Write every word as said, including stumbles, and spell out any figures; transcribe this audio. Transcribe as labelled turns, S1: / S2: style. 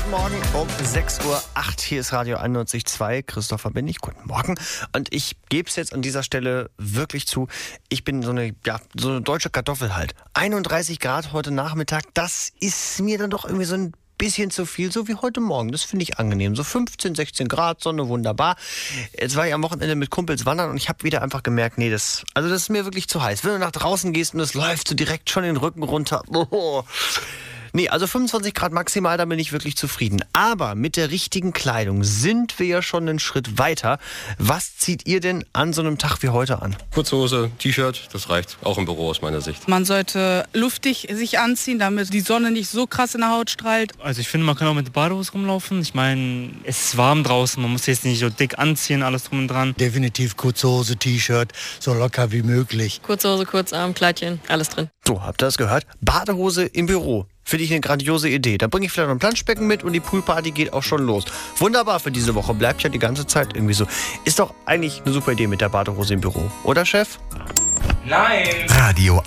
S1: Guten Morgen um sechs Uhr acht. Hier ist Radio einundneunzig Komma zwei. Christopher bin ich. Guten Morgen. Und ich gebe es jetzt an dieser Stelle wirklich zu. Ich bin so eine, ja, so eine deutsche Kartoffel halt. einunddreißig Grad heute Nachmittag, das ist mir dann doch irgendwie so ein bisschen zu viel, so wie heute Morgen. Das finde ich angenehm. So fünfzehn, sechzehn Grad, Sonne, wunderbar. Jetzt war ich am Wochenende mit Kumpels wandern und ich habe wieder einfach gemerkt, nee, das, also das ist mir wirklich zu heiß. Wenn du nach draußen gehst und es läuft so direkt schon den Rücken runter. Oh. Nee, also fünfundzwanzig Grad maximal, da bin ich wirklich zufrieden. Aber mit der richtigen Kleidung sind wir ja schon einen Schritt weiter. Was zieht ihr denn an so einem Tag wie heute an?
S2: Kurze Hose, T-Shirt, das reicht. Auch im Büro aus meiner Sicht.
S3: Man sollte luftig sich anziehen, damit die Sonne nicht so krass in der Haut strahlt.
S4: Also ich finde, man kann auch mit Badehose rumlaufen. Ich meine, es ist warm draußen, man muss jetzt nicht so dick anziehen, alles drum und dran.
S5: Definitiv kurze Hose, T-Shirt, so locker wie möglich.
S6: Kurze Hose, Kurzarm, Kleidchen, alles drin.
S1: So, habt ihr das gehört? Badehose im Büro. Finde ich eine grandiose Idee. Da bringe ich vielleicht noch ein Planschbecken mit und die Poolparty geht auch schon los. Wunderbar für diese Woche. Bleibt ja die ganze Zeit irgendwie so. Ist doch eigentlich eine super Idee mit der Badehose im Büro. Oder, Chef?
S7: Nein!
S8: Radio